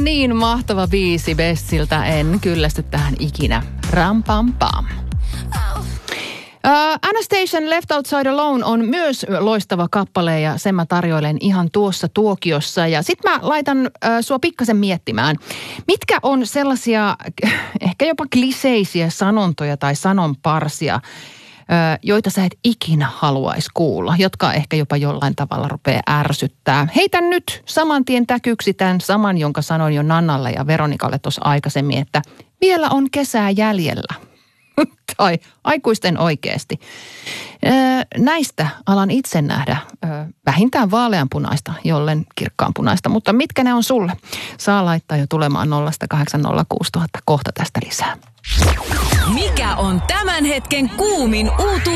niin mahtava biisi Bessiltä. En kyllästy tähän ikinä. Ram pam pam. Anastasian Left Outside Alone on myös loistava kappale ja sen mä tarjoilen ihan tuossa tuokiossa. Ja sit mä laitan sua pikkasen miettimään, mitkä on sellaisia ehkä jopa kliseisiä sanontoja tai sanonparsia, joita sä et ikinä haluaisi kuulla, jotka ehkä jopa jollain tavalla rupeaa ärsyttää. Heitän nyt saman tien täkyksi tämän saman, jonka sanoin jo Nannalle ja Veronikalle tuossa aikaisemmin, että vielä on kesää jäljellä. Tai aikuisten oikeasti. Näistä alan itse nähdä vähintään vaaleanpunaista, jollen kirkkaanpunaista, mutta mitkä ne on sulle? Saa laittaa jo tulemaan 0806000 kohta tästä lisää. Mikä on tämän hetken kuumin uutuus?